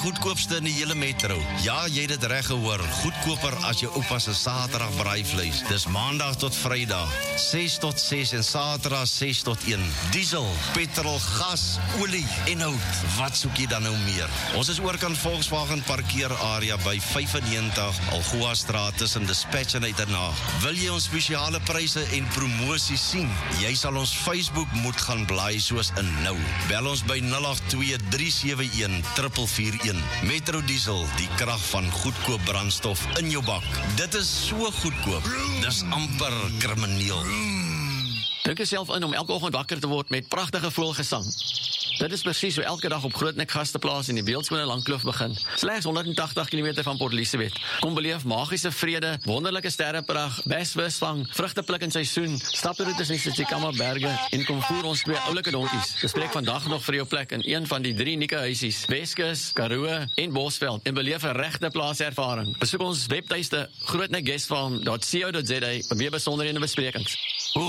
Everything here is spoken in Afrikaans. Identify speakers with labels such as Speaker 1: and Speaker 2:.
Speaker 1: goedkoopste in die hele metro. Ja, jy het dit reg gehoor. Goedkoper as jou oupa se Saterdag braaivleis. Dis maandag tot Vrydag, 6 tot 6 en Saterdag 6 tot 1. Diesel, petrol, gas, olie en hout. Wat soek jy dan nou meer? Ons is oorkant Volkswagen parkeerarea by 95 Algoa Straat tussen Dispatch en Uitenhaag. Wil jy ons spesiale pryse en promosie sien? Jy sal ons Facebook moet gaan blaai soos in nou. Bel ons by 082-371-441. Metro Diesel, die krag van goedkoop brandstof in jou bak. Dit is so goedkoop. Dis amper krimineel.
Speaker 2: Druk jouself in om elke oggend wakker te word met pragtige voëlgesang. Dit is presies hoe elke dag op Grootnek Gasteplaas in die beeldskone Langkloof begin. Slegs 180 km van Port Elizabeth. Kom beleef magiese vrede, wonderlike sterrepragt, besvisvang, vrugtepluk in seisoen, staproetes in die Tsitsikamma berge en kom voer ons 2 oulike donkies. Bespreek vandag nog vir jou plek in een van die 3 unieke huisies, Weskus, Karoo en Bosveld en beleef 'n regte plaaservaring. Besoek ons webtuiste grootnekguestfarm.co.za vir meer besonderhede en besprekings.